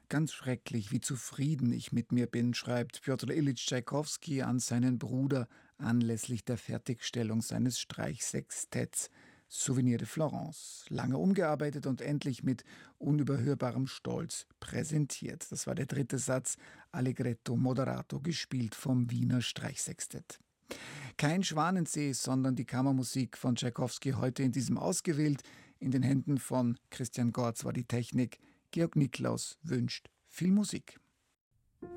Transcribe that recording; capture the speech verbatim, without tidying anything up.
Ganz schrecklich, wie zufrieden ich mit mir bin, schreibt Pjotr Iljitsch Tschaikowski an seinen Bruder anlässlich der Fertigstellung seines Streichsextetts Souvenir de Florence. Lange umgearbeitet und endlich mit unüberhörbarem Stolz präsentiert. Das war der dritte Satz, Allegretto moderato, gespielt vom Wiener Streichsextett. Kein Schwanensee, sondern die Kammermusik von Tschaikowski heute in diesem ausgewählt. In den Händen von Christian Gorz war die Technik. Georg Niklaus wünscht viel Musik.